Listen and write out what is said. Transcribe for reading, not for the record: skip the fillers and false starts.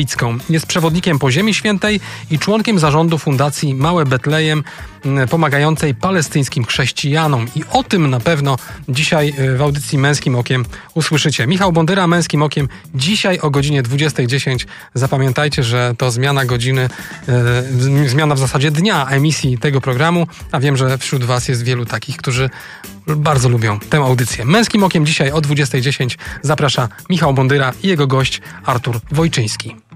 katolicką. Jest przewodnikiem po Ziemi Świętej i członkiem zarządu Fundacji Małe Betlejem, pomagającej palestyńskim chrześcijanom. I o tym na pewno dzisiaj w audycji Męskim Okiem usłyszycie. Michał Bondyra, Męskim Okiem, dzisiaj o godzinie 20:10. Zapamiętajcie, że to zmiana godziny, zmiana w zasadzie dnia emisji tego programu, a wiem, że wśród was jest wielu takich, którzy bardzo lubią tę audycję. Męskim Okiem dzisiaj o 20:10 zaprasza Michał Bondyra i jego gość Artur Wojczyński.